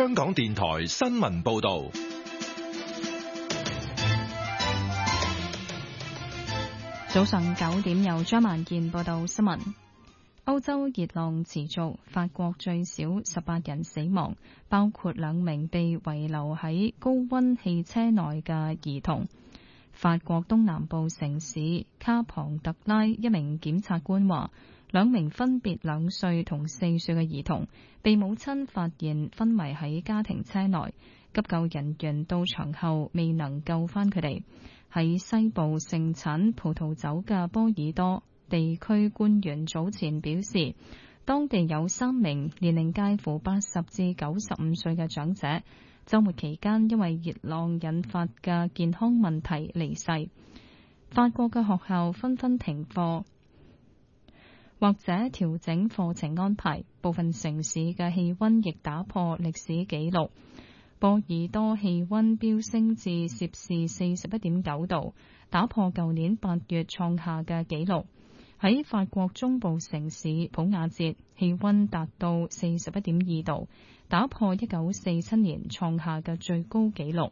香港電台新聞報道。 早上9點，由張萬健報道新聞。歐洲熱浪持續，法國最少18人死亡，包括2名被遺留喺高溫汽車內嘅兒童。法國東南部城市卡龐特拉一名檢察官話，2名分別2歲同4歲嘅兒童被母親發現昏迷喺家庭車內，急救人員到場後未能救返佢哋。喺西部盛產葡萄酒嘅波爾多地區官員早前表示，當地有3名年齡介乎80至95歲嘅長者，週末期間因為熱浪引發嘅健康問題離世。法國嘅學校紛紛停課或者調整課程安排，部分城市嘅氣溫亦打破歷史紀錄。波爾多氣溫飆升至攝氏41.9度，打破舊年8月創下嘅紀錄。喺法國中部城市普瓦捷，氣溫達到41.2度，打破1947年創下嘅最高紀錄。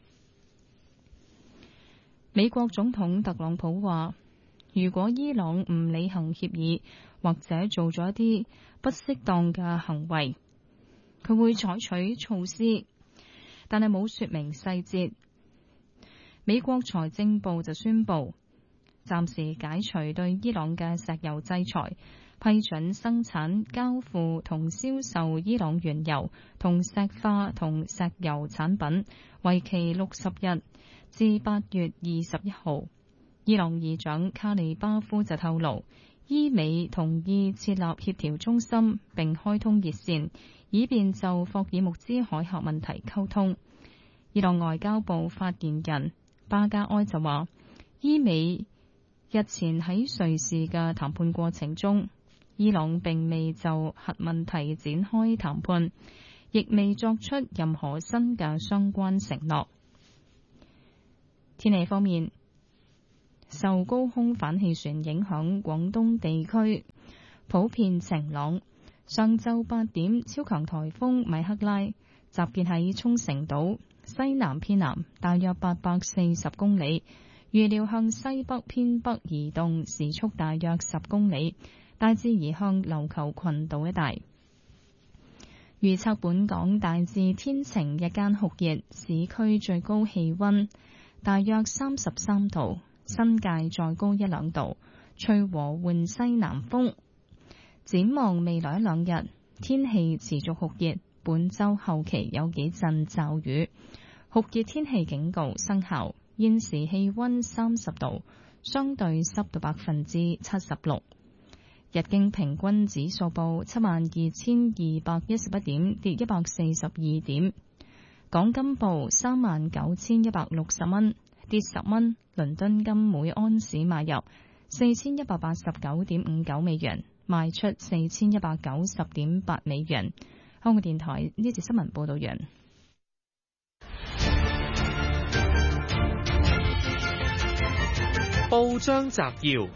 美國總統特朗普話，如果伊朗唔履行協議，或者做咗一啲不適當嘅行為，佢會採取措施，但係冇說明細節。美國財政部就宣布暫時解除對伊朗嘅石油制裁，批准生產、交付同銷售伊朗原油同石化同石油產品，為期60日至8月21號。伊朗議長卡利巴夫就透露，伊美同意設立協調中心並開通熱線，以便就霍爾木茲海峽問題溝通。伊朗外交部發言人巴加埃就話，伊美日前喺瑞士嘅談判過程中，伊朗並未就核問題展開談判，亦未作出任何新嘅相關承諾。天氣方面，受高空反氣旋影響，廣東地區普遍晴朗。上晝8點，超強颱風米克拉集結喺沖繩島西南偏南大約840公里，預料向西北偏北移動，時速大約10公里，大致移向琉球群島一帶。預測本港大致天晴，日間酷熱，市區最高氣溫大約33度，新界再高1-2度，吹和緩西南風。展望未來1-2日，天氣持續酷熱，本週後期有幾陣驟雨，酷熱天氣警告生效。現時氣溫30度，相對濕度76%。日經平均指數報72,211點，跌142點。港金報39,160蚊，跌10蚊。倫敦金每安士買入4,189.59美元，賣出4,190.8美元。香港電台呢節新聞報道完。 報章摘要，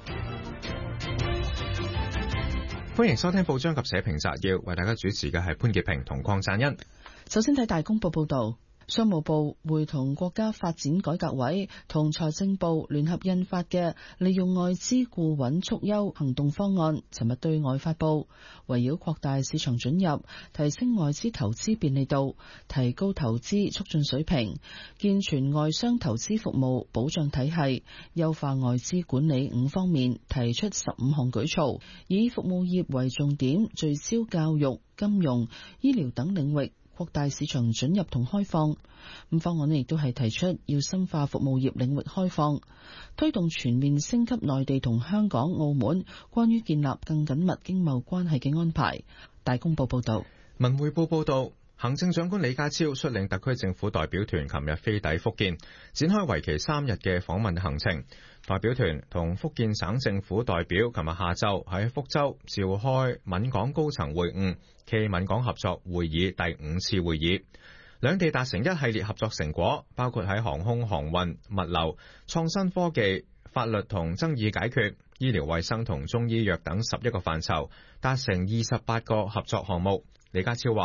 歡迎收聽報章及社評摘要，為大家主持嘅係潘潔平同鄺贊恩。 首先睇大公報報道。商務部會同國家發展改革委同財政部聯合印發嘅利用外資固穩促優行動方案，尋日對外發布，圍繞擴大市場准入、提升外資投資便利度、提高投資促進水平、健全外商投資服務保障體系、優化外資管理5方面提出15項舉措，以服務業為重點，聚焦教育、金融、醫療等領域，擴大市場准入同開放。咁方案亦都係提出要深化服務業領域開放，推動全面升級內地同香港、澳門關於建立更緊密經貿關係嘅安排。大公報報道。 文匯報報道，行政長官李家超率領特區政府代表團琴日飛抵福建，展開為期3日嘅訪問行程。代表團同福建省政府代表琴日下晝喺福州召開閩港高層會晤暨閩港合作會議第5次會議，兩地達成一系列合作成果，包括喺航空航運、物流、創新科技、法律同爭議解決、醫療衛生同中醫藥等11個範疇達成28個合作項目。李家超話，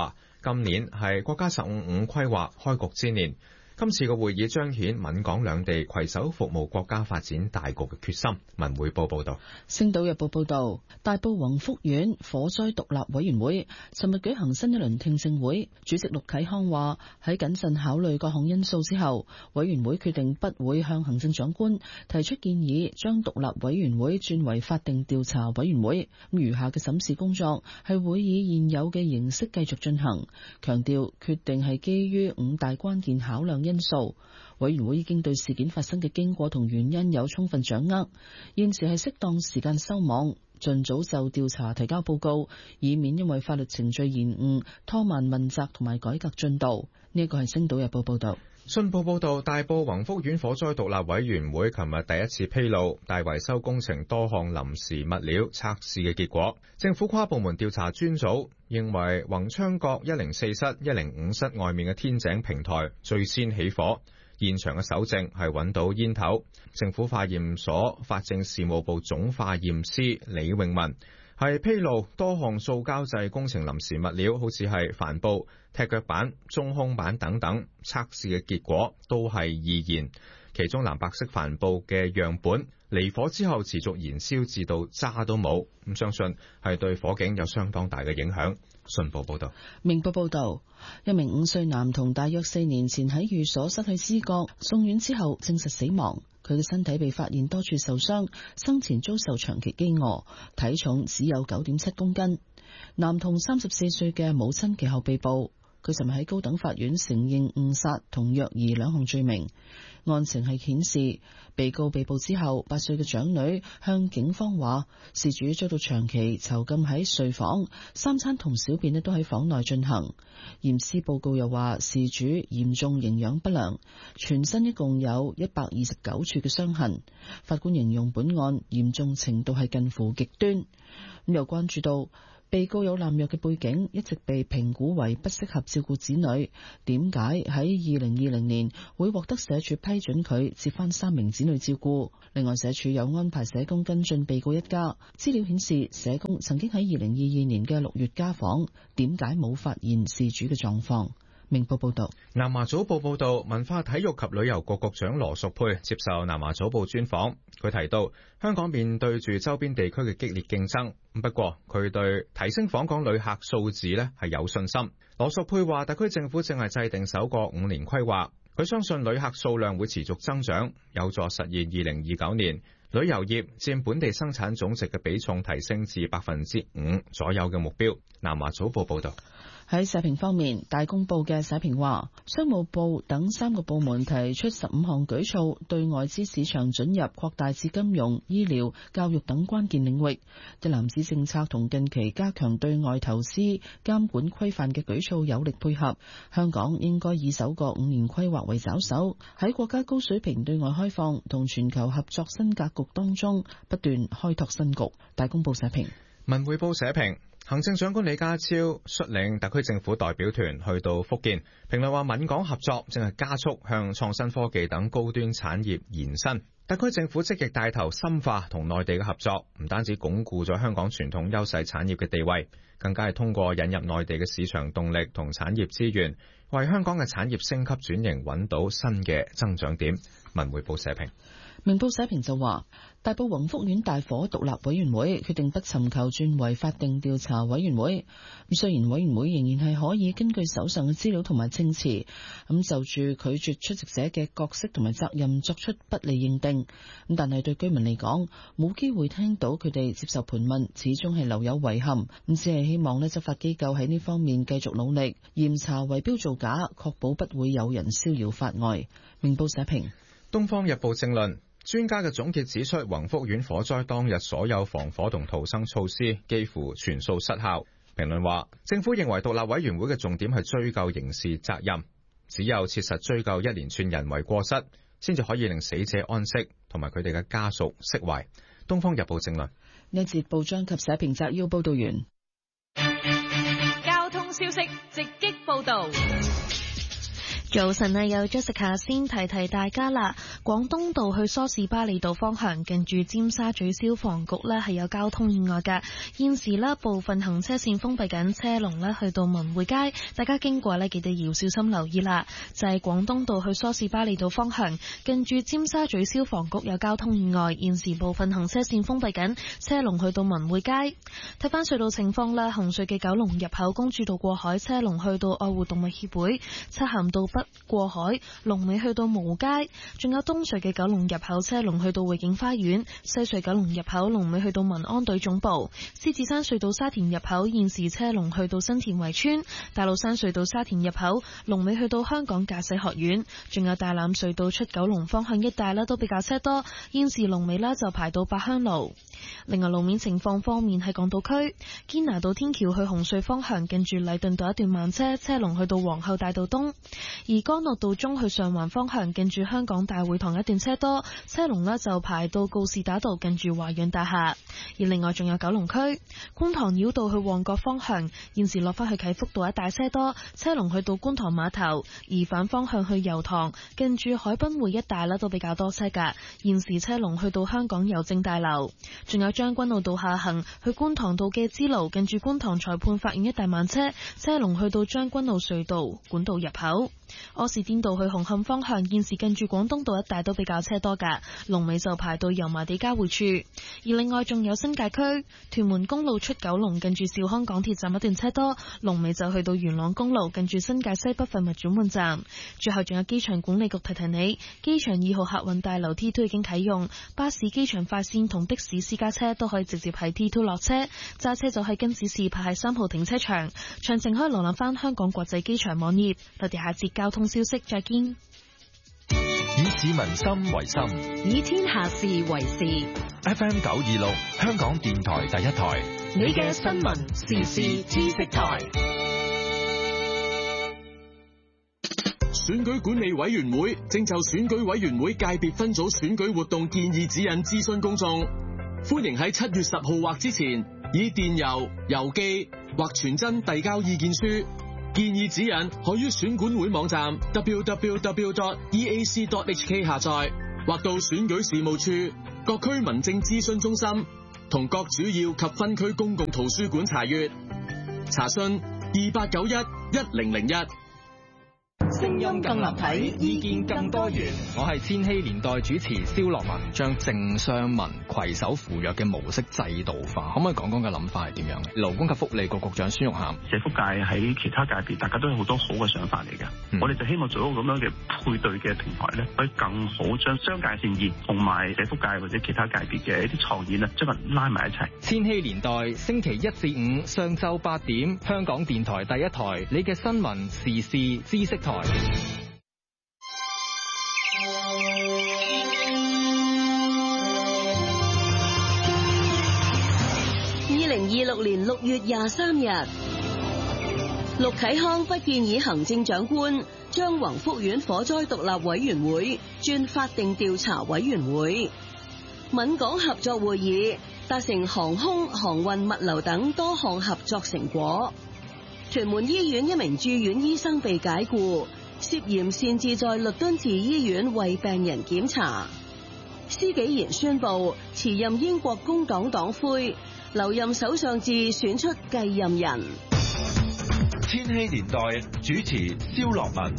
今年係國家15規劃開局之年。今次嘅會議彰顯閩港兩地攜手服務國家發展大局嘅決心。文匯報報道。 星島日報報道，大埔宏福苑火災獨立委員會尋日舉行新一輪聽證會，主席陸啟康話喺謹慎考慮各項因素之後，委員會決定不會向行政長官提出建議，將獨立委員會轉為法定調查委員會。咁餘下嘅審視工作係會以現有嘅形式繼續進行，強調決定係基於5大關鍵考量因素。委員會已經對事件發生嘅經過同原因有充分掌握，現時係適當時間收網，盡早就調查提交報告，以免因為法律程序延誤拖慢問責同埋改革進度。呢一個係星島日報報道。 信報報道，大埔宏福苑火災獨立委員會琴日第一次披露大維修工程多項臨時物料測試嘅結果。政府跨部門調查專組認為，宏昌閣104室、105室外面嘅天井平台最先起火，現場嘅搜證係揾到煙頭。政府化驗所法政事務部總化驗師李永文係披露多項塑膠製工程臨時物料，好似係帆布、踢腳板、中空板等等，測試嘅結果都係易燃。其中藍白色帆布嘅樣本離火之後持續燃燒至到渣都冇，咁相信係對火警有相當大嘅影響。信報報道。 明報報道，一名5歲男童大約4年前喺寓所失去知覺，送院之後證實死亡。佢嘅身體被發現多處受傷，生前遭受長期飢餓，體重只有9.7公斤。男童34歲嘅母親其後被捕。佢尋日喺高等法院承認誤殺同虐兒2項罪名。案情係顯示，被告被捕之後，8歲嘅長女向警方話，事主遭到長期囚禁喺睡房，3餐同小便都喺房內進行。驗屍報告又話，事主嚴重營養不良，全身一共有129處嘅傷痕。法官形容本案嚴重程度係近乎極端。咁又關注到，被告有濫藥嘅背景，一直被評估為不適合照顧子女。點解喺2020年會獲得社署批准佢接返3名子女照顧？另外，社署有安排社工跟進被告一家。資料顯示，社工曾經喺2022年嘅6月家訪，點解冇發現事主嘅狀況？明報報道。 南華早報報道，文化體育及旅遊局局長羅淑佩接受南華早報專訪，佢提到香港面對住周邊地區嘅激烈競爭，不過佢對提升訪港旅客數字係有信心。羅淑佩話，特區政府正係制定首個5年規劃，佢相信旅客數量會持續增長，有助實現2029年旅遊業佔本地生產總值嘅比重提升至5%左右嘅目標。南華早報報道。 喺社評方面，大公報嘅社評話，商務部等3個部門提出15項舉措，對外資市場准入擴大至金融、醫療、教育等關鍵領域。一籃子政策同近期加強對外投資監管規範嘅舉措有力配合。香港應該以首個5年規劃為抓手，喺國家高水平對外開放同全球合作新格局當中不斷開拓新局。大公報社評。 文匯報社評。行政長官李家超率領特區政府代表團去到福建，評論話閩港合作正係加速向創新科技等高端產業延伸。特區政府積極帶頭深化同內地嘅合作，唔單止鞏固咗香港傳統優勢產業嘅地位，更加係通過引入內地嘅市場動力同產業資源，為香港嘅產業升級轉型揾到新嘅增長點。文匯報社評。 明報社評就話，大埔宏福苑大火獨立委員會決定不尋求轉為法定調查委員會。雖然委員會仍然係可以根據手上嘅資料同埋證詞，就住拒絕出席者嘅角色同埋責任作出不利認定。但係對居民嚟講，冇機會聽到佢哋接受盤問，始終係留有遺憾。只係希望執法機構喺呢方面繼續努力，嚴查圍標造假，確保不會有人逍遙法外。明報社評。 東方日報正論。專家嘅總結指出，宏福苑火災當日所有防火同逃生措施幾乎全數失效。評論話，政府認為獨立委員會嘅重點係追究刑事責任，只有切實追究一連串人為過失，先至可以令死者安息，同埋佢哋嘅家屬釋懷。東方日報正論。 呢一節報章及社評摘要報道完。 交通消息直擊報道。 早晨啊，有 Jessica 先提大家啦。廣東道去梳士巴利道方向，近住尖沙咀消防局呢係有交通意外㗎。現時呢部分行車線封閉緊，車龍呢去到文匯街，大家經過呢記得要小心留意啦。就係廣東道去梳士巴利道方向，近住尖沙咀消防局有交通意外，現時部分行車線封閉緊，車龍去到文匯街。睇翻隧道情況啦，紅隧嘅九龍入口公主道過海，車龍去到愛護動物協會；漆咸道北過海，龍尾去到蕪湖街，仲有東隧嘅九龍入口車龍去到匯景花園，西隧九龍入口龍尾去到民安隊總部，獅子山隧道沙田入口現時車龍去到新田圍村，大老山隧道沙田入口龍尾去到香港駕駛學院，仲有大欖隧道出九龍方向一帶都比較車多，現時龍尾就排到八鄉路。另外路面情況方面，喺港島區堅拿道天橋去紅隧方向，近住禮頓道一段慢車，車龍去到皇后大道東；而干諾道中去上環方向，近住香港大會堂一段車多，車龍就排到告士打道近住華潤大廈。而另外仲有九龍區觀塘繞道去旺角方向，現時落返去啟福道一帶車多，車龍去到觀塘碼頭；而反方向去油塘近住海濱匯一帶都比較多車㗎，現時車龍去到香港郵政大樓。仲有將軍澳道下行去觀塘道嘅支路，近住觀塘裁判法院一帶慢車，車龍去到將軍澳隧道管道入口。柯士甸道去紅磡方向，現時近住廣東道一帶都比較車多㗎，龍尾就排到油麻地交匯處。而另外仲有新界區屯門公路出九龍，近住兆康港鐵站一段車多，龍尾就去到元朗公路近住新界西北廢物轉換站。最後仲有機場管理局提你，機場2號客運大樓 T2 已經啟用，巴士機場快線同的士私家車都可以直接喺 T2 落車，揸車就喺跟指示排喺3號停車場。詳情可以瀏覽翻香港國際機場網頁。我哋下節交通消息再見。 以市民心為心， 以天下事為事。 FM 926香港電台第一台， 你嘅新聞時事知識台。 選舉管理委員會正就選舉委員會界別分組選舉活動建議指引諮詢公眾，歡迎喺7月10號或之前以電郵、郵寄或傳真遞交意見書。建議指引可於選管會網站 www.eac.hk 下載，或到選舉事務處、各區民政諮詢中心同各主要及分區公共圖書館查閱。查詢28911001。 聲音更立體，意見更多元。 我係千禧年代主持蕭樂文，將政商民攜手扶弱嘅模式制度化，可唔可以講講嘅諗法係點樣嘅？勞工及福利局局長孫玉菡， 社福界喺其他界別，大家都有好多好嘅想法嚟嘅。我哋就希望做一個咁樣嘅配對嘅平台咧，可以更好將商界善意同埋社福界或者其他界別嘅一啲創意咧，將佢拉埋一齊。 千禧年代星期1至5上晝8點，香港電台第一台，你嘅新聞時事知識台。 2026年6月23日，陸啟康不建議行政長官將宏福苑火災獨立委員會轉法定調查委員會。閩港合作會議達成航空、航運、物流等多項合作成果。屯門醫院一名住院醫生被解僱，涉嫌擅自在律敦治醫院為病人檢查。施紀賢宣布辭任英國工黨黨魁，留任首相至選出繼任人。 千禧年代主持蕭樂文。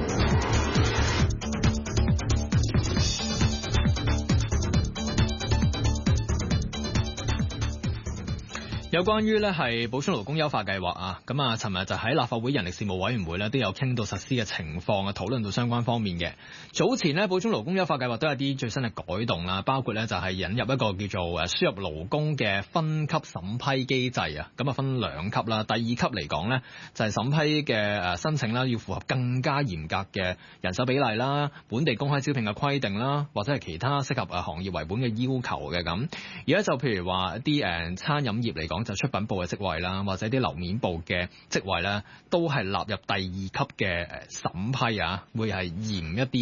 有關於咧係補充勞工優化計劃啊，咁啊，尋日就喺立法會人力事務委員會咧都有傾到實施嘅情況啊，討論到相關方面嘅。早前咧補充勞工優化計劃都有啲最新嘅改動啦，包括咧就係引入一個叫做輸入勞工嘅分級審批機制啊，咁啊分2級啦。第2級嚟講咧就係審批嘅申請啦，要符合更加嚴格嘅人手比例啦、本地公開招聘嘅規定啦，或者係其他適合行業為本嘅要求嘅咁。而家就譬如話一啲餐飲業嚟講，就出品部嘅職位啦，或者啲樓面部嘅職位咧，都係納入第2級嘅審批啊，會係嚴一啲嘅。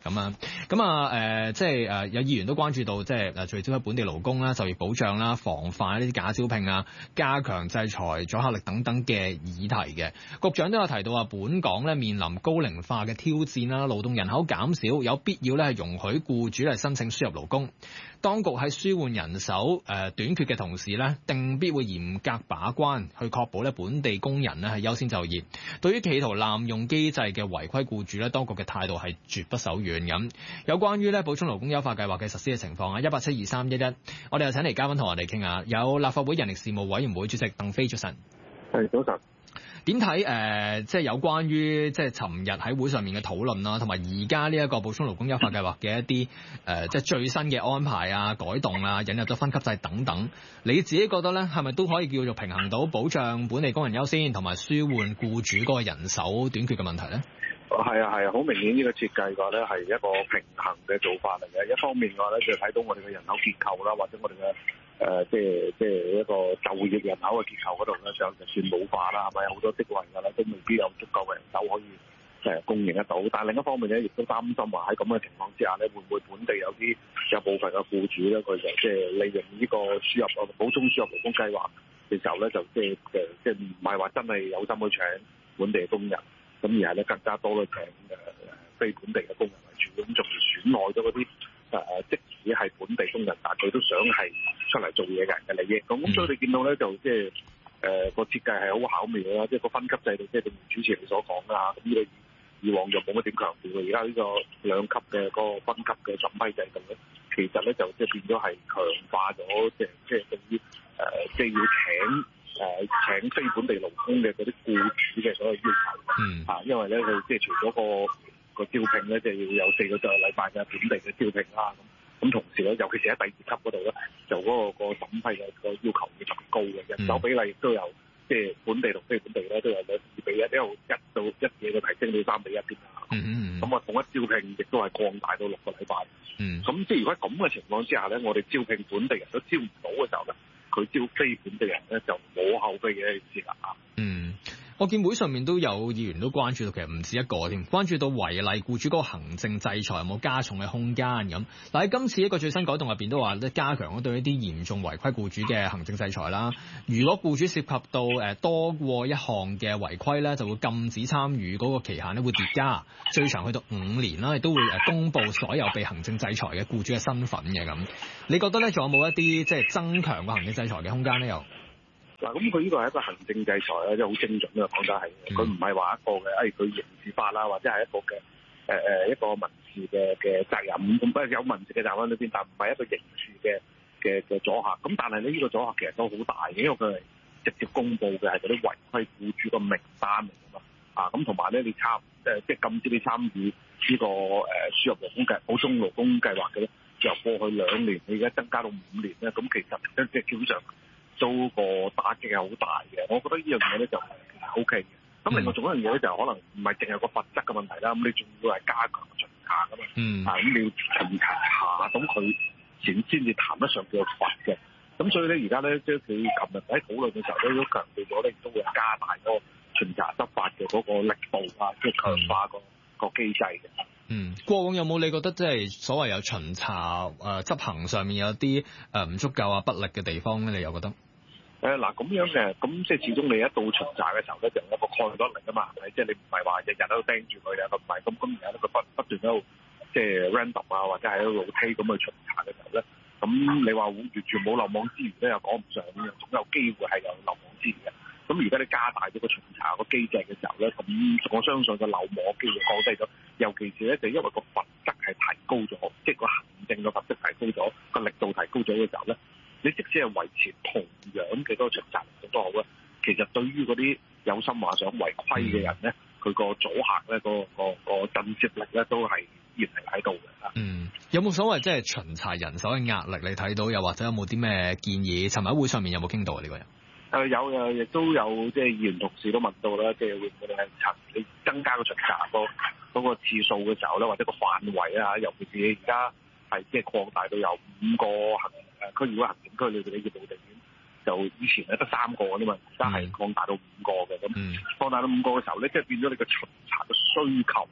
咁啊，即係有議員都關注到即係聚焦喺本地勞工啦、就業保障啦、防範呢啲假招聘啊、加強制裁阻嚇力等等嘅議題嘅。局長都有提到話，本港咧面臨高齡化嘅挑戰啦，勞動人口減少，有必要咧係容許僱主嚟申請輸入勞工。當局喺舒緩人手短缺嘅同時咧，定必會嚴格把關，去確保咧本地工人咧係優先就業。對於企圖濫用機制嘅違規僱主咧，當局嘅態度係絕不手軟咁。有關於咧補充勞工優化計劃嘅實施嘅情況啊，1872311，我哋又請嚟嘉賓同我哋傾下。有立法會人力事務委員會主席鄧飛，早晨。 係，早晨。 點睇即係有關於即係尋日喺會上面嘅討論啦，同埋而家呢一個補充勞工優化計劃嘅一啲即係最新嘅安排啊、改動啊、引入咗分級制等等，你自己覺得咧係咪都可以叫做平衡到保障本地工人優先，同埋舒緩僱主嗰個人手短缺嘅問題咧？ 係啊，好明顯呢個設計嘅話咧係一個平衡嘅做法嚟嘅。一方面嘅話咧就睇到我哋嘅人口結構啦，或者我哋嘅即係一個就業人口嘅結構嗰度咧，就算老化啦，係咪有好多職位㗎啦，都未必有足夠嘅人手可以供應得到。但係另一方面咧，亦都擔心話喺咁嘅情況之下咧，會唔會本地有部分嘅僱主咧，佢就即係利用呢個輸入補充輸入勞工計劃嘅時候咧，就即係唔係話真係有心去請本地嘅工人，咁而係咧更加多嘅請非本地嘅工人為主，咁仲損害咗嗰啲即使係本地工人，但佢都想係出嚟做嘢嘅人嘅利益。咁所以你見到咧就即係個設計係好巧妙啦，即係個分級制度，即係正如主持人所講啦。咁呢個以往就冇乜點強調嘅，而家呢個兩級嘅嗰個分級嘅審批制度咧，其實咧就即係變咗係強化咗即係對於即係要請非本地勞工嘅嗰啲僱主嘅所有要求。因為咧佢即係除咗個招聘咧，即係要有4個禮拜嘅本地嘅招聘啦。咁同時咧，尤其是喺第2級嗰度咧，就嗰個審批嘅個要求要特別高嘅，人手比例亦都有即係本地同非本地咧都有2:1，一路1到1嘢嘅提升到3:1添啊。咁啊，統一招聘亦都係擴大到6個禮拜。咁即係如果咁嘅情況之下咧，我哋招聘本地人都招唔到嘅時候咧，佢招非本地人咧就冇後備嘅事啦。 我見會上面都有議員都關注到，其實唔止一個添，關注到違例僱主嗰個行政制裁有冇加重嘅空間咁。但喺今次一個最新改動入邊都話咧，加強咗對一啲嚴重違規僱主嘅行政制裁啦。如果僱主涉及到多過一項嘅違規咧，就會禁止參與嗰個期限咧會疊加，最長去到5年啦，亦都會公佈所有被行政制裁嘅僱主嘅身份嘅咁。你覺得咧仲有冇一啲即係增強個行政制裁嘅空間咧？又？ 嗱，咁佢呢個係一個行政制裁啦，即係好精準嘅講得係，佢唔係話一個嘅，佢刑事法啦，或者係一個嘅一個民事嘅責任，咁不過有民事嘅責任裏邊，但唔係一個刑事嘅阻嚇。咁但係呢個阻嚇其實都好大嘅，因為佢係直接公佈嘅係嗰啲違規僱主嘅名單嚟㗎嘛。咁同埋咧，你即係禁止你參與呢個輸入勞工補充勞工計劃嘅咧，由過去2年，你而家增加到5年咧，咁其實即係基本上都個打擊係好大嘅。我覺得呢樣嘢咧就係 OK 嘅。咁另外仲有一樣嘢咧，就可能唔係淨係個罰則嘅問題啦。咁你仲要係加強巡查㗎嘛。咁你要巡查到佢先至談得上叫罰嘅。咁所以咧，而家咧即係佢琴日喺討論嘅時候咧，都強調咗咧，亦都會加大嗰個巡查執法嘅嗰個力度啊，即係強化個機制嘅。 過往有冇你覺得即係所謂有巡查執行上面有啲唔足夠啊不力嘅地方咧？你又覺得？ 嗱咁樣嘅，咁即係始終你一到巡查嘅時候咧，就有一個概率嚟㗎嘛，係咪？即係你唔係話日日都盯住佢啊，咁唔係咁而家咧佢不斷喺度即係 random 啊，或者喺度 rotate 咁去巡查嘅時候咧，咁你話完全冇漏網之魚咧，又講唔上嘅，總有機會係有漏網之魚嘅。咁而家你加大咗個巡查個機制嘅時候咧，咁我相信個漏網機會降低咗，尤其是咧就因為個罰則係提高咗，即係個行政嘅罰則提高咗，個力度提高咗嘅時候咧。你即使係維持同樣嘅嗰個巡查力度都好啦，其實對於嗰啲有心話想違規嘅人咧，佢個阻嚇咧，個震懾力咧都係依然係喺度嘅。 有冇所謂即係巡查人手嘅壓力？你睇到又或者有冇啲咩建議？尋日喺會上面有冇傾到啊？呢個人有亦都有即係議員同事都問到啦，即係會唔會你增加個巡查嗰個次數嘅時候咧，或者個範圍啊，尤其是而家係即係擴大到有5個區議會行政區裏邊嘅業務地點，就以前咧得3個啫嘛，而家係擴大到5個嘅。咁擴大到5個嘅時候咧，即係變咗你個巡查嘅需求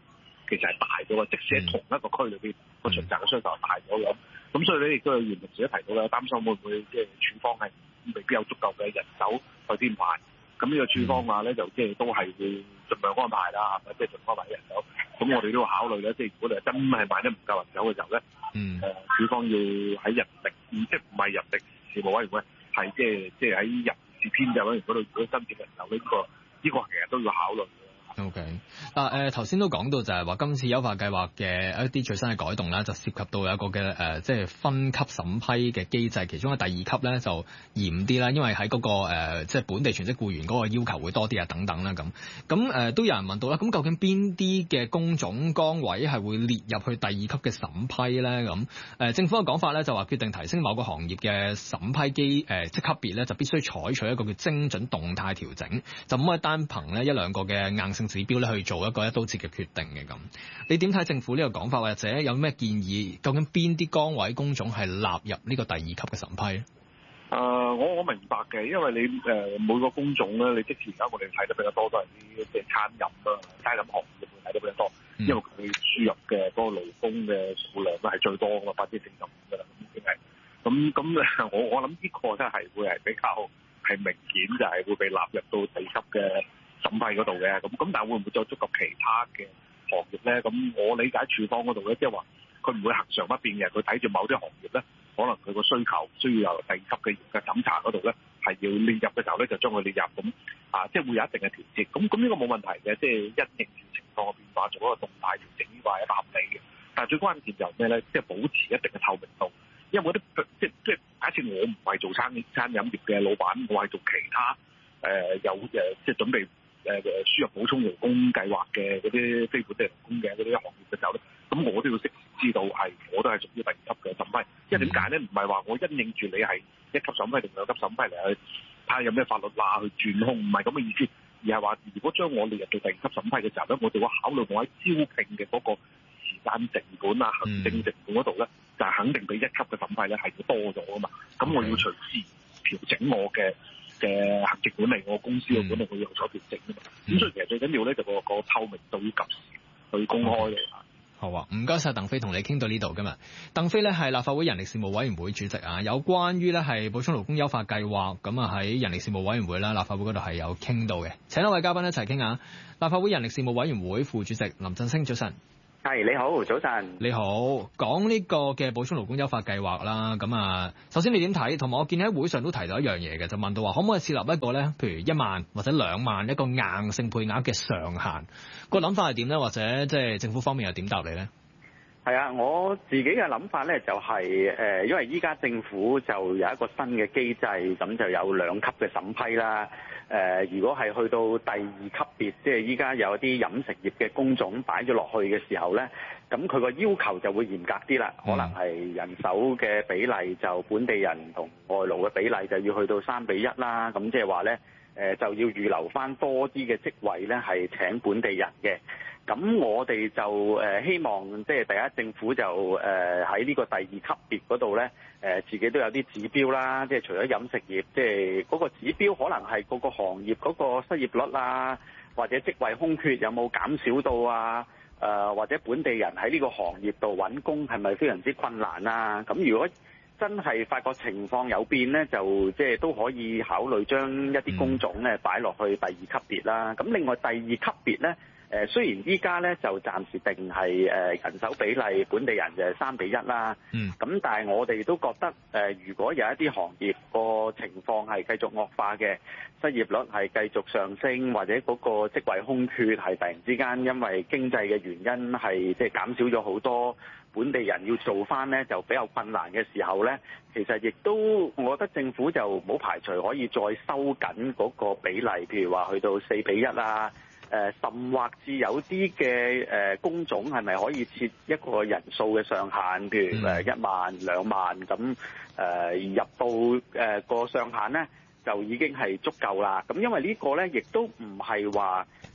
其實係大咗嘅，即使喺同一個區裏邊個巡查嘅需求係大咗嘅。咁所以咧亦都有原同事都提到咧，擔心會唔會即係處方係未必有足夠嘅人手去編排。咁呢個處方話咧就即係都係會盡量安排啦，係咪？即係盡安排人手。咁我哋都要考慮咧，即係如果你真係萬一唔夠人手嘅時候咧，處方要喺人力，即係唔係人力事務委員會，係即係喺人事編制委員會嗰度，如果申請人手呢個其實都要考慮。 OK， 頭先都講到就係話今次優化計劃嘅一啲最新嘅改動啦，就涉及到有一個嘅即係分級審批嘅機制，其中嘅第二級咧就嚴啲啦，因為喺嗰個即係本地全職僱員嗰個要求會多啲啊等等啦咁都有人問到啦，咁究竟邊啲嘅工種崗位係會列入去第二級嘅審批咧？咁政府嘅講法咧就話決定提升某個行業嘅審批即係級別咧，就必須採取一個叫精準動態調整，就唔可以單憑咧一兩個嘅硬性指標咧去做一個一刀切嘅決定嘅咁。你點睇政府呢個講法，或者有咩建議？究竟邊啲崗位工種係納入呢個第二級嘅審批咧？ 我明白嘅，因為你每個工種咧，你即時而家我哋睇得比較多都係啲即係餐飲啦，餐飲行業會睇得比較多，因為佢輸入嘅嗰個勞工嘅數量咧係最多嘅，45%㗎啦，咁已經係咁我諗呢個真係會係比較係明顯，就係會被納入到第二級嘅審批嗰度嘅。咁但係會唔會再觸及其他嘅行業咧？咁我理解處方嗰度咧，即係話佢唔會恆常不變嘅，佢睇住某啲行業咧，可能佢個需求需要由第二級嘅審查嗰度咧，係要列入嘅時候咧，就將佢列入咁即係會有一定嘅調節。咁呢個冇問題嘅，即係因應住情況嘅變化做一個動態調整，呢個係一個合理嘅。但係最關鍵就係咩咧？即係保持一定嘅透明度。因為嗰啲即係假設我唔係做餐飲業嘅老闆，我係做其他即係準備輸入補充勞工計劃嘅嗰啲非本地勞工嘅嗰啲行業嘅時候咧，咁我都要適時知道我都係屬於第二級嘅審批。因為點解咧？唔係話我因應住你係一級審批定兩級審批嚟去睇下有咩法律去轉控，唔係咁嘅意思，而係話如果將我列入到第二級審批嘅時候咧，我哋會考慮我喺招聘嘅嗰個時間成本啊、行政成本嗰度咧，就係肯定比一級嘅審批咧係要多咗啊嘛。咁我要隨時調整我嘅行政管理，我公司嘅管理我要有所調整啊嘛。咁所以其實最緊要咧就個透明度要及時去公開嘅。 好啊，唔該晒鄧飛，同你傾到呢度今日。鄧飛咧係立法會人力事務委員會主席啊，有關於咧係補充勞工優化計劃，咁啊喺人力事務委員會啦，立法會嗰度係有傾到嘅。請一位嘉賓一齊傾下。立法會人力事務委員會副主席林振昇，早晨。 係，你好，早晨。 你好，講呢個嘅補充勞工優化計劃啦，咁啊，首先你點睇？同埋我見喺會上都提到一樣嘢嘅，就問到話可唔可以設立一個咧，譬如1萬或者2萬一個硬性配額嘅上限？個諗法係點咧？或者即係政府方面又點答你咧？ 係啊，我自己嘅諗法咧就係因為依家政府就有一個新嘅機制，咁就有2級嘅審批啦。如果係去到第2級別，即係依家有啲飲食業嘅工種擺咗落去嘅時候咧，咁佢個要求就會嚴格啲啦。可能係人手嘅比例就本地人同外勞嘅比例就要去到3:1啦。咁即係話咧，就要預留翻多啲嘅職位咧，係請本地人嘅。咁我哋就希望即係第一政府就喺呢個第2級別嗰度咧，自己都有啲指標啦，即係除咗飲食業，即係嗰個指標可能係各個行業嗰個失業率啊，或者職位空缺有冇減少到啊，或者本地人喺呢個行業度揾工係咪非常之困難啊？咁如果真係發覺情況有變咧，就即係都可以考慮將一啲工種咧擺落去第2級別啦。咁另外第2級別咧，雖然依家咧就暫時定係人手比例本地人就係3:1啦。咁但係我哋都覺得如果有一啲行業個情況係繼續惡化嘅，失業率係繼續上升，或者嗰個職位空缺係突然之間因為經濟嘅原因係即係減少咗好多，本地人要做翻咧就比較困難嘅時候咧，其實亦都我覺得政府就冇排除可以再收緊嗰個比例，譬如話去到4:1啊。甚或至有啲嘅工種係咪可以設一個人數嘅上限，譬如1萬、2萬咁入到個上限咧就已經係足夠啦。咁因為呢個咧亦都唔係話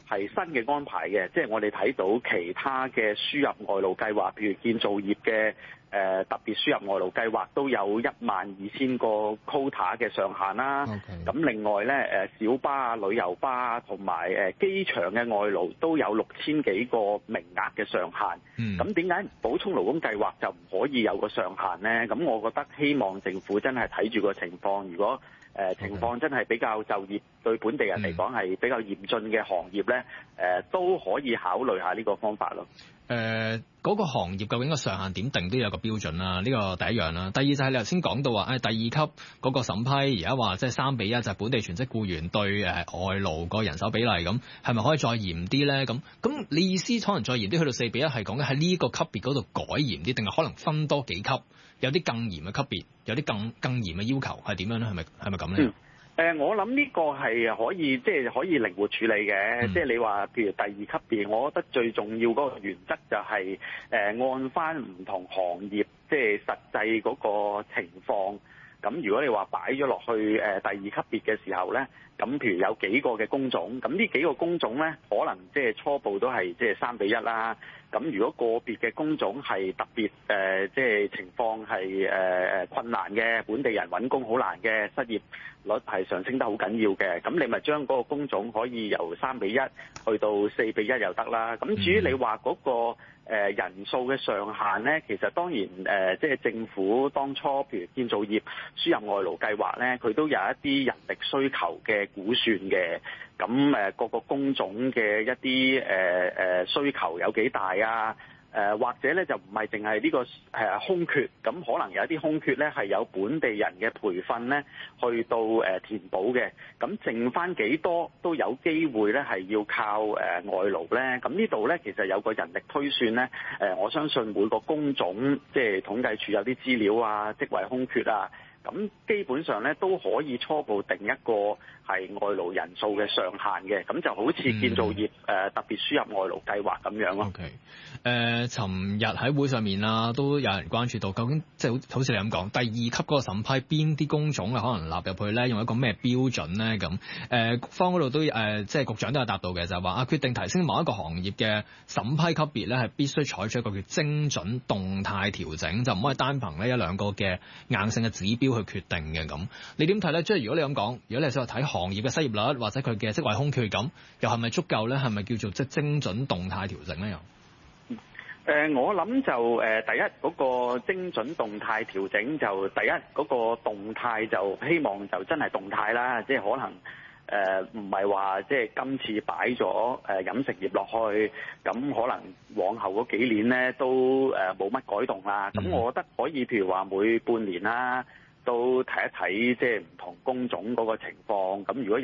係新嘅安排嘅，即係我哋睇到其他嘅輸入外勞計劃，譬如建造業嘅特別輸入外勞計劃都有12000個 quota 嘅上限啦。咁另外咧小巴啊、旅遊巴啊同埋機場嘅外勞都有6000幾個名額嘅上限。咁點解補充勞工計劃就唔可以有個上限咧？咁我覺得希望政府真係睇住個情況，如果情況真係比較就業對本地人嚟講係比較嚴峻嘅行業咧，都可以考慮下呢個方法咯。 嗰個行業究竟個上限點定都有個標準啦，呢個第一樣啦。第二就係你頭先講到話，第二級嗰個審批而家話即係3:1，就係本地全職僱員對外勞個人手比例咁，係咪可以再嚴啲咧？咁你意思可能再嚴啲去到4:1，係講緊喺呢個級別嗰度改嚴啲，定係可能分多幾級，有啲更嚴嘅級別，有啲更嚴嘅要求係點樣咧？係咪咁咧？ 我諗呢個係可以可以靈活處理嘅，即係你話譬如第2級別，我覺得最重要嗰個原則就係按翻唔同行業即係實際嗰個情況。咁如果你話擺咗落去第2級別嘅時候咧，咁譬如有幾個嘅工種，咁呢幾個工種咧，可能即係初步都係即係3:1啦。咁如果個別嘅工種係特別即係情況係困難嘅，本地人揾工好難嘅，失業率係上升得好緊要嘅，咁你咪將嗰個工種可以由3:1去到4:1又得啦。咁至於你話嗰個人數嘅上限咧，其實當然即係政府當初譬如建造業輸入外勞計劃咧，佢都有一啲人力需求嘅估算嘅。咁各個工種嘅一啲需求有幾大啊？或者咧就唔係淨係呢個空缺，咁可能有一啲空缺咧係有本地人嘅培訓咧去到填補嘅，咁剩翻幾多都有機會咧係要靠外勞咧。咁呢度咧其實有個人力推算咧，我相信每個工種即係統計處有啲資料啊，職位空缺啊。咁基本上咧都可以初步定一個係外勞人數嘅上限嘅，咁就好似建造業特別輸入外勞計劃咁樣咯。 尋日喺會上面啦，都有人關注到究竟即係好似你咁講，第2級嗰個審批邊啲工種可能納入去咧，用一個咩標準咧？咁局方嗰度都即係局長都有答到嘅，就係話決定提升某一個行業嘅審批級別咧，係必須採取一個叫精準動態調整，就唔可以單憑呢一兩個嘅硬性嘅指標去決定嘅。咁你點睇咧？即係如果你咁講，如果你係想睇行業嘅失業率或者佢嘅職位空缺咁，又係咪足夠咧？係咪叫做即係精準動態調整咧？又我諗就第一嗰個精準動態調整就第一嗰個動態就希望就真係動態啦，即係可能唔係話即係今次擺咗飲食業落去，咁可能往後嗰幾年咧都冇乜改動啦。咁我覺得可以譬如話每半年啦，都睇一睇即係唔同工種嗰個情況。咁如果